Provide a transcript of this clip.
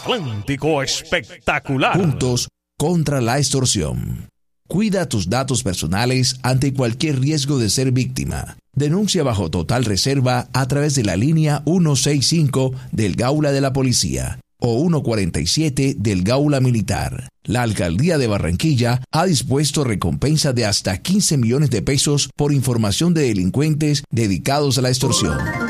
Atlántico Espectacular. Juntos contra la extorsión. Cuida tus datos personales ante cualquier riesgo de ser víctima. Denuncia bajo total reserva a través de la línea 165 del Gaula de la Policía o 147 del Gaula Militar. La Alcaldía de Barranquilla ha dispuesto recompensa de hasta 15 millones de pesos por información de delincuentes dedicados a la extorsión.